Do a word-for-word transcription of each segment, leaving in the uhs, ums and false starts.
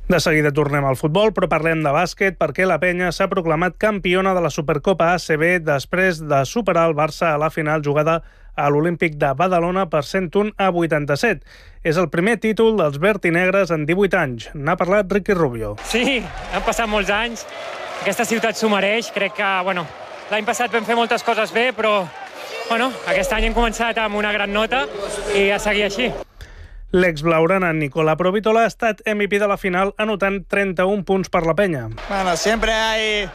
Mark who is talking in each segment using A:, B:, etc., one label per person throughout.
A: De seguida tornem al futbol, però parlem de bàsquet perquè la Penya s'ha proclamat campiona de la Supercopa A C B després de superar el Barça a la final jugada a l'Olímpic de Badalona per cent un a vuitanta-set. És el primer títol dels verd i negres en divuit anys. N'ha parlat Ricky Rubio.
B: Sí, han passat molts anys. Aquesta ciutat s'ho mereix. Crec que, bueno, l'any passat vam fer moltes coses bé, però bueno, aquest any hem començat amb una gran nota i a seguir així.
A: L'ex-blaugrana Nicola Provitola ha estat M V P de la final anotant trenta-un punts per la Penya.
C: Bueno, siempre hay...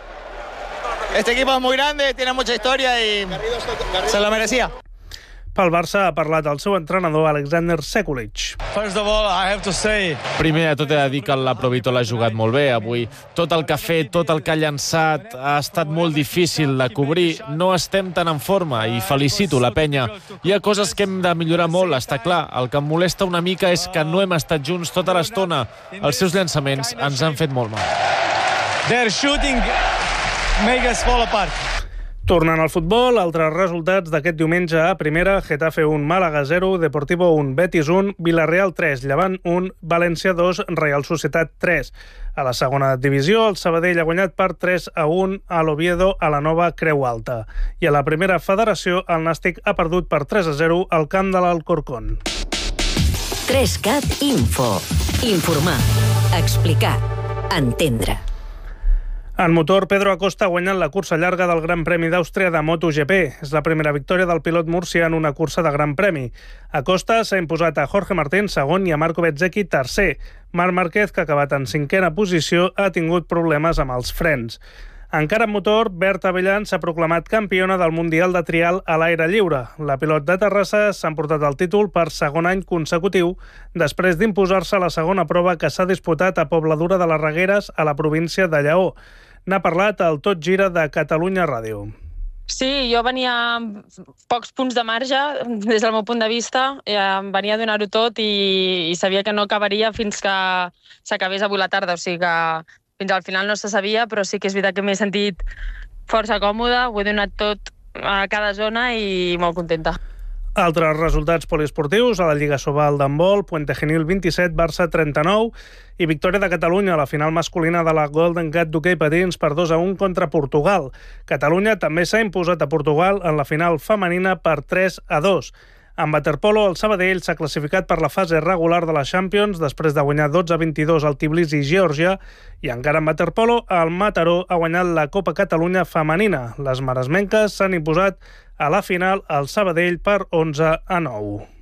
C: Este equipo es muy grande, tiene mucha historia y se lo merecía.
A: Pel Barça ha parlat el seu entrenador Alexander Sekulic.
D: First of all, I have to say... Primer de tot he de dir que la Provitola ha jugat molt bé avui. Tot el que ha fet, tot el que ha llançat ha estat molt difícil de cobrir. No estem tan en forma i felicito la Penya. Hi ha coses que hem de millorar molt, està clar. El que em molesta una mica és que no hem estat junts tota l'estona. Els seus llançaments ens han fet molt mal.
E: Their shooting make us fall apart.
A: Tornant al futbol, altres resultats d'aquest diumenge a primera: Getafe un, Màlaga zero, Deportivo un, Betis un, Villarreal tres, Llevant un, València dos, Real Societat tres. A la segona divisió, el Sabadell ha guanyat per tres a un a l'Oviedo a la nova Creu Alta. I a la primera federació, el Nàstic ha perdut per tres a zero al camp de l'Alcorcón.
F: tres cat Info. Informar, explicar, entendre.
A: En motor, Pedro Acosta ha guanyat la cursa llarga del Gran Premi d'Àustria de MotoGP. És la primera victòria del pilot murcià en una cursa de Gran Premi. Acosta s'ha imposat a Jorge Martín segon i a Marco Bezzecchi tercer. Marc Márquez, que ha acabat en cinquena posició, ha tingut problemes amb els frens. Encara en motor, Berta Avellán s'ha proclamat campiona del Mundial de Trial a l'aire lliure. La pilot de Terrassa s'ha emportat el títol per segon any consecutiu després d'imposar-se a la segona prova que s'ha disputat a Pobladura de les Regueres, a la província de Lleó. N'ha parlat el Tot Gira de Catalunya Ràdio.
G: Sí, jo venia amb pocs punts de marge, des del meu punt de vista. Em venia a donar-ho tot i, i sabia que no acabaria fins que s'acabés avui la tarda. O sigui que fins al final no se sabia, però sí que és veritat que m'he sentit força còmoda, ho he donat tot a cada zona i molt contenta.
A: Altres resultats poliesportius: a la Lliga Sobal d'handbol, Puente Genil vint-i-set, Barça trenta-nou, i victòria de Catalunya a la final masculina de la Golden Cat d'hoquei patins per dos a un contra Portugal. Catalunya també s'ha imposat a Portugal en la final femenina per tres a dos. En waterpolo, el Sabadell s'ha classificat per la fase regular de la Champions després de guanyar dotze a vint-i-dos al Tbilisi, Geòrgia, i encara en waterpolo, el Mataró ha guanyat la Copa Catalunya femenina. Les maresmenques s'han imposat a la final al Sabadell per onze a nou.